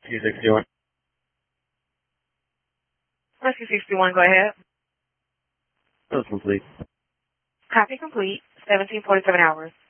261. Rescue 61, go ahead. That was complete. Copy complete. 1747 hours.